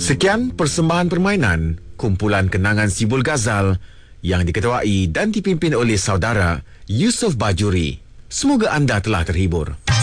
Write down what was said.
Sekian persembahan permainan kumpulan kenangan Sibul Ghazal yang diketuai dan dipimpin oleh saudara Yusof Bajuri. Semoga anda telah terhibur.